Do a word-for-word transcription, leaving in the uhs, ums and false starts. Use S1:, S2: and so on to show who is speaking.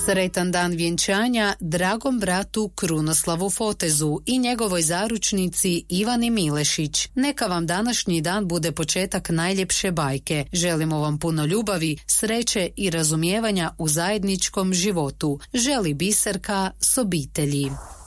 S1: Sretan dan vjenčanja dragom bratu Krunoslavu Fotezu i njegovoj zaručnici Ivani Milešić. Neka vam današnji dan bude početak najljepše bajke. Želimo vam puno ljubavi, sreće i razumijevanja u zajedničkom životu. Želi Biserka s obitelji.